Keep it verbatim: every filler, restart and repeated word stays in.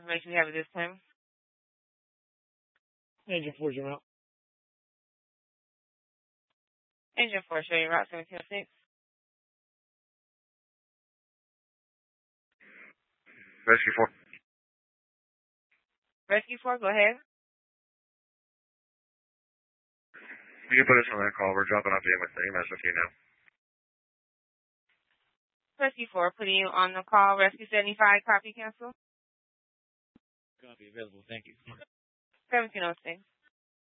information we have at this time? Engine four, your route. Engine four, show your route seventeen oh six. Rescue four. Rescue four, go ahead. You can put us on that call. We're dropping off the E M S with you now. Rescue four, putting you on the call. Rescue seventy-five, copy, cancel. Copy, available, thank you. seventeen oh six.